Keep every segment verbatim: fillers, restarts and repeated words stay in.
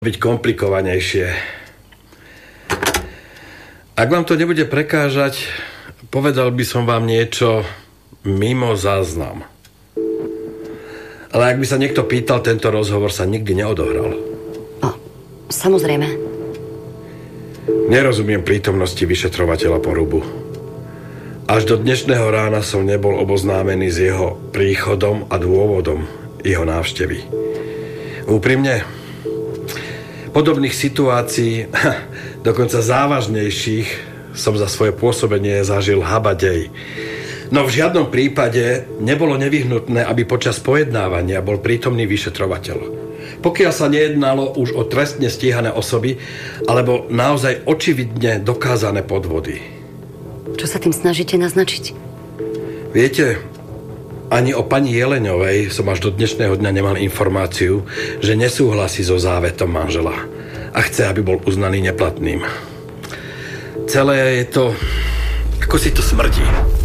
byť komplikovanejšie. Ak vám to nebude prekážať, povedal by som vám niečo mimo záznam. Ale ak by sa niekto pýtal, tento rozhovor sa nikdy neodohral. O, samozrejme. Nerozumiem prítomnosti vyšetrovateľa Porubu. Až do dnešného rána som nebol oboznámený s jeho príchodom a dôvodom jeho návštevy. Úprimne, podobných situácií, dokonca závažnejších, som za svoje pôsobenie zažil habadej. No v žiadnom prípade nebolo nevyhnutné, aby počas pojednávania bol prítomný vyšetrovateľ. Pokiaľ sa nejednalo už o trestne stíhané osoby, alebo naozaj očividne dokázané podvody. Čo sa tým snažíte naznačiť? Viete, ani o pani Jeleňovej som až do dnešného dňa nemal informáciu, že nesúhlasí so závetom manžela a chce, aby bol uznaný neplatným. Celé je to... ako si to smrdí.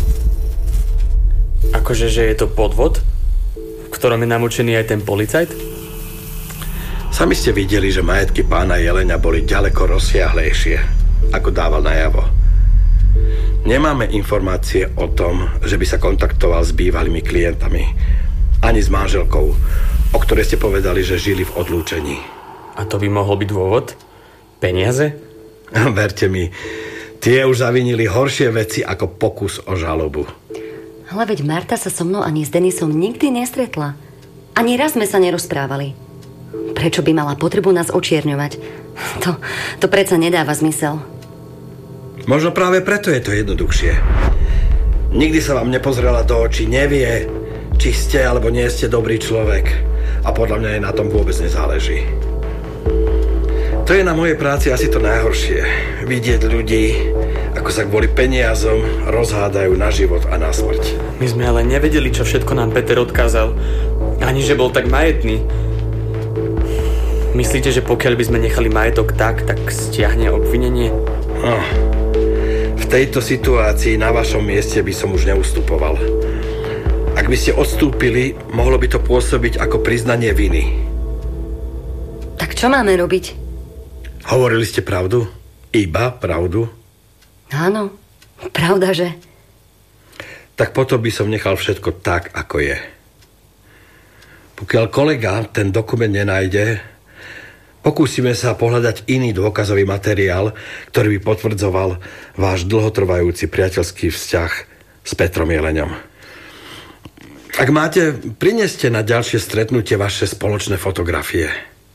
Akože, že je to podvod, v ktorom je namočený aj ten policajt? Sami ste videli, že majetky pána Jeleňa boli ďaleko rozsiahlejšie, ako dával najavo. Nemáme informácie o tom, že by sa kontaktoval s bývalými klientami, ani s manželkou, o ktorej ste povedali, že žili v odlúčení. A to by mohol byť dôvod? Peniaze? Verte mi, tie už zavinili horšie veci ako pokus o žalobu. Ale veď Marta sa so mnou ani s Denisom nikdy nestretla. Ani raz sme sa nerozprávali. Prečo by mala potrebu nás očierňovať? To, to predsa nedáva zmysel. Možno práve preto je to jednoduchšie. Nikdy sa vám nepozrela do očí, nevie, či ste alebo nie ste dobrý človek. A podľa mňa jej na tom vôbec nezáleží. To je na mojej práci asi to najhoršie. Vidieť ľudí, ako sa kvôli peniazom rozhádajú na život a na smrť. My sme ale nevedeli, čo všetko nám Peter odkázal. Ani, že bol tak majetný. Myslíte, že pokiaľ by sme nechali majetok tak, tak stiahne obvinenie? No, v tejto situácii na vašom mieste by som už neustupoval. Ak by ste odstúpili, mohlo by to pôsobiť ako priznanie viny. Tak čo máme robiť? Hovorili ste pravdu? Iba pravdu? Áno, pravda, že? Tak potom by som nechal všetko tak, ako je. Pokiaľ kolega ten dokument nenájde, pokúsime sa pohľadať iný dôkazový materiál, ktorý by potvrdzoval váš dlhotrvajúci priateľský vzťah s Petrom Jeleňom. Ak máte, prineste na ďalšie stretnutie vaše spoločné fotografie.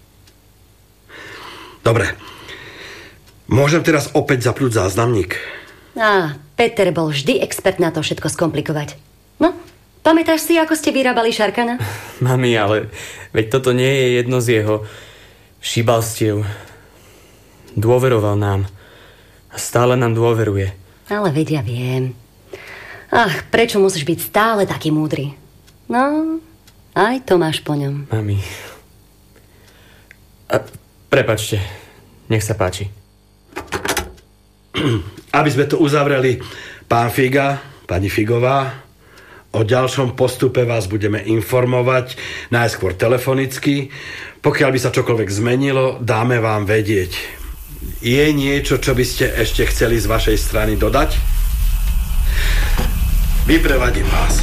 Dobre. Môžem teraz opäť zapnúť záznamník? Á, Peter bol vždy expert na to všetko skomplikovať. No, pamätáš si, ako ste vyrábali Šarkana? Mami, ale veď toto nie je jedno z jeho šibalstiev. Dôveroval nám. A stále nám dôveruje. Ale veď ja viem. Ach, prečo musíš byť stále taký múdry? No, aj to máš po ňom. Mami. A, prepačte. Nech sa páči. Aby sme to uzavreli, pán Figa, pani Figová, o ďalšom postupe vás budeme informovať najskôr telefonicky. Pokiaľ by sa čokoľvek zmenilo, dáme vám vedieť. Je niečo, čo by ste ešte chceli z vašej strany dodať? Vyprevadím vás.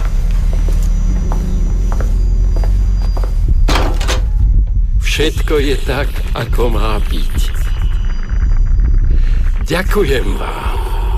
Všetko je tak, ako má byť. Ďakujem vám.